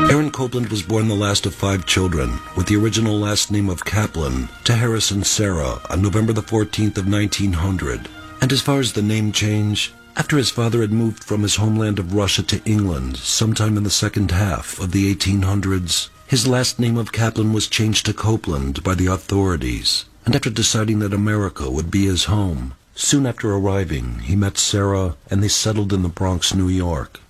Aaron Copland was born the last of 5 children, with the original last name of Kaplan, to Harris and Sarah on November the 14th of 1900. And as far as the name change, after his father had moved from his homeland of Russia to England sometime in the second half of the 1800s, his last name of Kaplan was changed to Copeland by the authorities. And after deciding that America would be his home, soon after arriving, he met Sarah and they settled in the Bronx, New York.